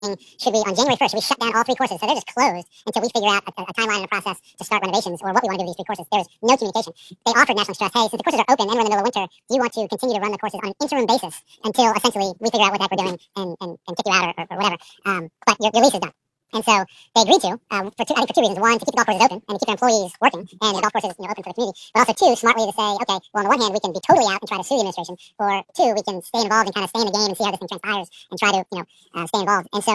should we, on January 1st, should we shut down all three courses? So they're just closed until we figure out a timeline and a process to start renovations or what we want to do with these three courses. There's no communication. They offered National Express, hey, since the courses are open and we're in the middle of winter, do you want to continue to run the courses on an interim basis until essentially we figure out what the heck we're doing and kick you out or whatever. But your lease is done. And so they agreed to, I think for two reasons. One, to keep the golf courses open and to keep their employees working and the golf courses open for the community. But also two, smartly to say, okay, well, on the one hand, we can be totally out and try to sue the administration. Or two, we can stay involved and kind of stay in the game and see how this thing transpires and try to, stay involved. And so